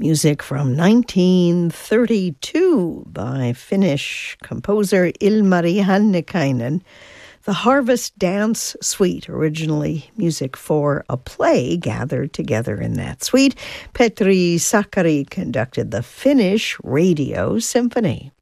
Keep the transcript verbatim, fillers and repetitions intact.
Music from nineteen thirty-two by Finnish composer Ilmari Hannikainen. The Harvest Dance Suite, originally music for a play gathered together in that suite. Petri Sakari conducted the Finnish Radio Symphony.